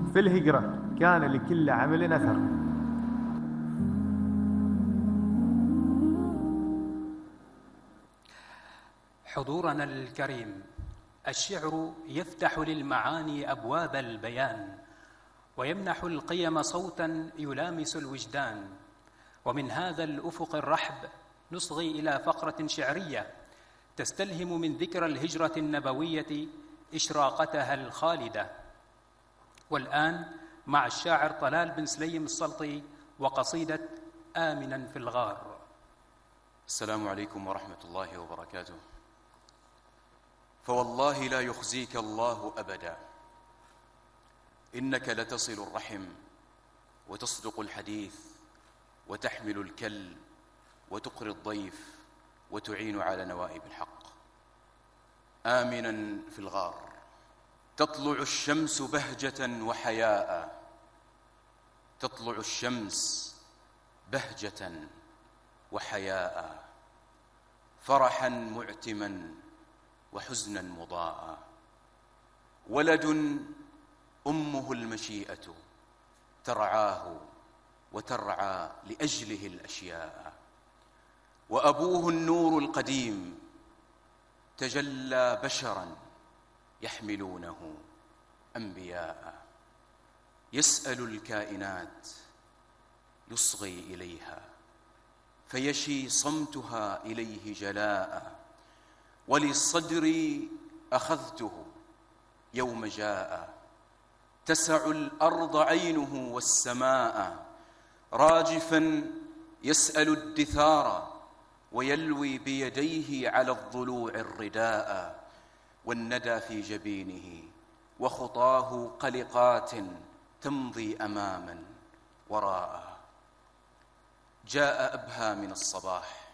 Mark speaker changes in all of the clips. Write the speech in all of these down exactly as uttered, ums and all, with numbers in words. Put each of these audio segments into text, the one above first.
Speaker 1: في الهجرة كان لكل عمل أثر.
Speaker 2: حضورنا الكريم، الشعر يفتح للمعاني أبواب البيان، ويمنح القيم صوتا يلامس الوجدان. ومن هذا الأفق الرحب نصغي إلى فقرة شعرية تستلهم من ذكرى الهجرة النبوية إشراقتها الخالدة. والآن مع الشاعر طلال بن سليم السلطي وقصيدة آمنا في الغار.
Speaker 3: السلام عليكم ورحمة الله وبركاته. فوالله لا يخزيك الله أبدا، إنك لتصل الرحم وتصدق الحديث وتحمل الكل وتقري الضيف وتعين على نوائب الحق. آمنا في الغار تطلع الشمس بهجة وحياء، تطلع الشمس بهجة وحياء، فرحا معتما وحزنا مضاء. ولد أمه المشيئة ترعاه وترعى لأجله الأشياء، وأبوه النور القديم تجلى بشرا يحملونه أنبياء. يسأل الكائنات يصغي إليها فيشي صمتها إليه جلاء. ولصدري أخذته يوم جاء، تسع الأرض عينه والسماء. راجفا يسأل الدثار ويلوي بيديه على الضلوع الرداء. والندى في جبينه وخطاه قلقات تمضي أماما وراء. جاء أبهى من الصباح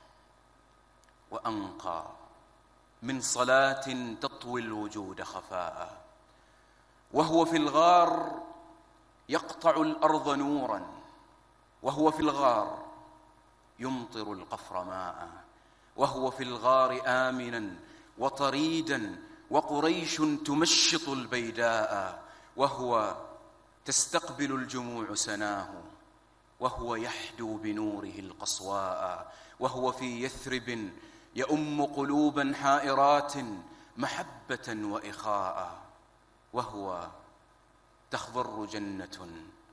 Speaker 3: وأنقى من صلاة تطوي الوجود خفاء. وهو في الغار يقطع الأرض نورا، وهو في الغار يمطر القفر ماء. وهو في الغار آمنا وطريدا وقريش تمشط البيداء. وهو تستقبل الجموع سناه وهو يحدو بنوره القصواء. وهو في يثرب يؤم قلوبا حائرات محبة وإخاء. وهو تخضر جنة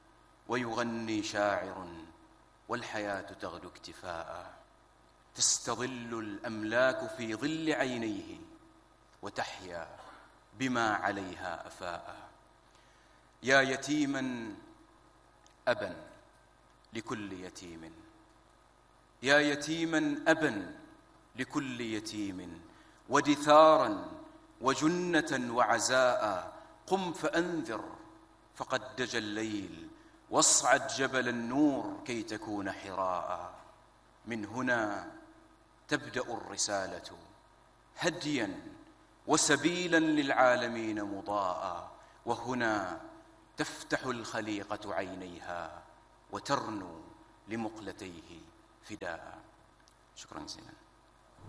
Speaker 3: ويغني شاعر والحياة تغدو اكتفاء. تستظل الأملاك في ظل عينيه وتحيا بما عليها أفاء. يا يتيما أبا لكل يتيم، يا يتيما أبا لكل يتيم، ودثارا وجنة وعزاء. قم فأنذر فقد دجى الليل، واصعد جبل النور كي تكون حراء. من هنا تبدأ الرسالة هديا وسبيلا للعالمين مضاء. وهنا تفتح الخليقة عينيها وترنو لمقلتيه فداء. شكرا جزيلا.